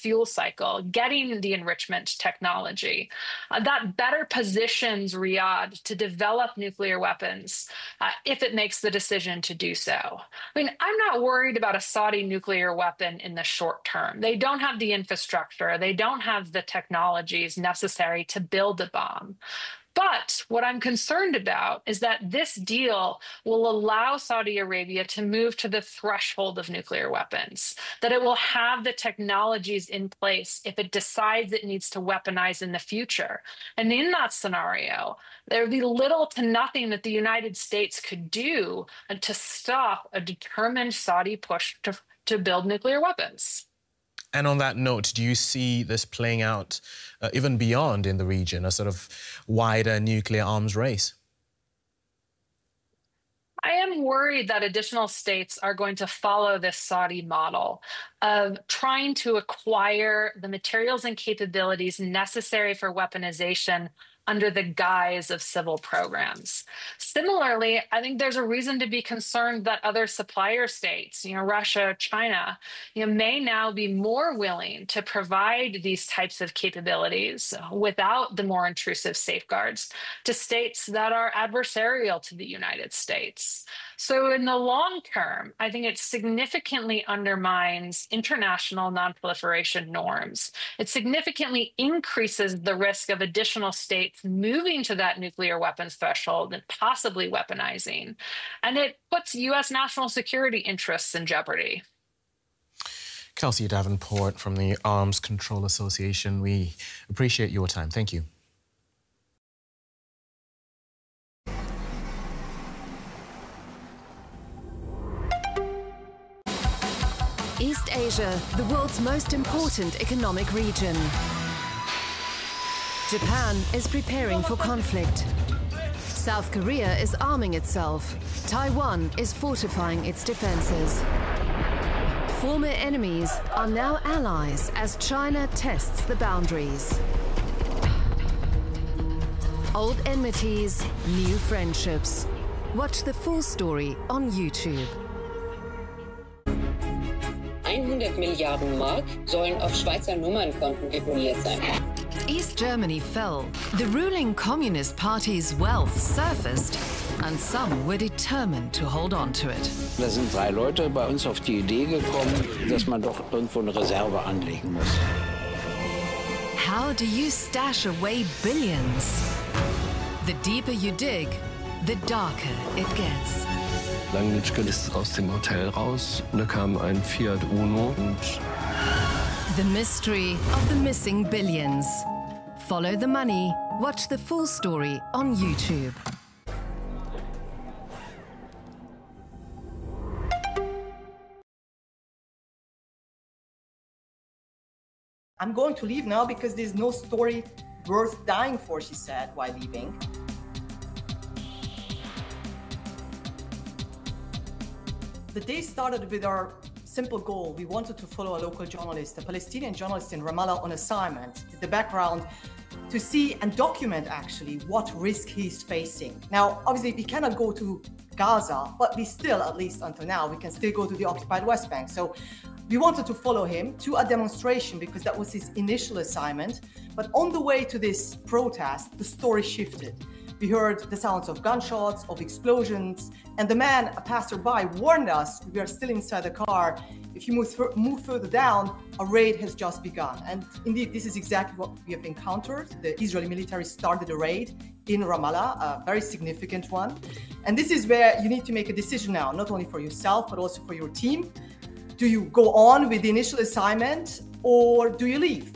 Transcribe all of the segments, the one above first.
fuel cycle, getting the enrichment technology. That better positions Riyadh to develop nuclear weapons if it makes the decision to do so. I mean, I'm not worried about a Saudi nuclear weapon in the short term. They don't have the infrastructure, they don't have the technologies necessary to build a bomb. But what I'm concerned about is that this deal will allow Saudi Arabia to move to the threshold of nuclear weapons, that it will have the technologies in place if it decides it needs to weaponize in the future. And in that scenario, there would be little to nothing that the United States could do to stop a determined Saudi push to build nuclear weapons. And on that note, do you see this playing out even beyond in the region, a sort of wider nuclear arms race? I am worried that additional states are going to follow this Saudi model of trying to acquire the materials and capabilities necessary for weaponization under the guise of civil programs. Similarly, I think there's a reason to be concerned that other supplier states, Russia, China, may now be more willing to provide these types of capabilities without the more intrusive safeguards to states that are adversarial to the United States. So in the long term, I think it significantly undermines international nonproliferation norms. It significantly increases the risk of additional states moving to that nuclear weapons threshold and possibly weaponizing. And it puts U.S. national security interests in jeopardy. Kelsey Davenport from the Arms Control Association, we appreciate your time. Thank you. East Asia, the world's most important economic region. Japan is preparing for conflict. South Korea is arming itself. Taiwan is fortifying its defenses. Former enemies are now allies as China tests the boundaries. Old enmities, new friendships. Watch the full story on YouTube. 100 Milliarden Mark sollen auf Schweizer Nummernkonten deponiert sein. East Germany fell, the ruling Communist Party's wealth surfaced, and some were determined to hold on to it. Da sind 3 Leute bei uns auf die Idee gekommen, dass man doch irgendwo eine Reserve anlegen muss. How do you stash away billions? The deeper you dig, the darker it gets. Langnitschke ist aus dem Hotel raus und da kam ein Fiat Uno und The mystery of the missing billions. Follow the money. Watch the full story on YouTube. I'm going to leave now because there's no story worth dying for, she said while leaving. The day started with our simple goal. We wanted to follow a local journalist, a Palestinian journalist in Ramallah on assignment, in the background, to see and document actually what risk he's facing. Now, obviously, we cannot go to Gaza, but we still, at least until now, we can still go to the occupied West Bank. So we wanted to follow him to a demonstration because that was his initial assignment. But on the way to this protest, the story shifted. We heard the sounds of gunshots, of explosions, and the man, a passerby, warned us we are still inside the car. If you move further down, a raid has just begun. And indeed, this is exactly what we have encountered. The Israeli military started a raid in Ramallah, a very significant one. And this is where you need to make a decision now, not only for yourself, but also for your team. Do you go on with the initial assignment or do you leave?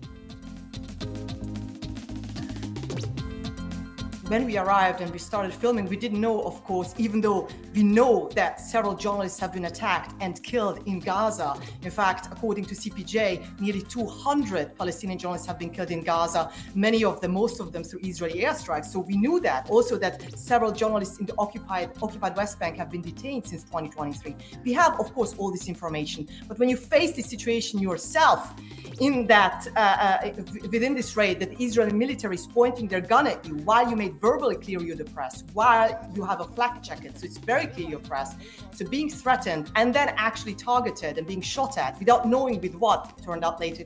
When we arrived and we started filming, we didn't know, of course, even though we know that several journalists have been attacked and killed in Gaza. In fact, according to CPJ, nearly 200 Palestinian journalists have been killed in Gaza, most of them through Israeli airstrikes. So we knew that. Also that several journalists in the occupied West Bank have been detained since 2023. We have, of course, all this information. But when you face this situation yourself, in that, within this raid, that the Israeli military is pointing their gun at you while you made verbally clear you're depressed, while you have a flak jacket, so it's very clear you're oppressed. So being threatened and then actually targeted and being shot at without knowing with what turned up later